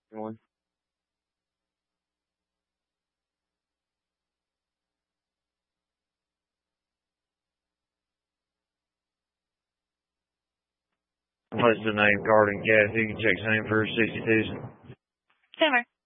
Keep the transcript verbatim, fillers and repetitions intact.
One. What's the name? Garden Cat. You can check the name for sixty-two. Simmer.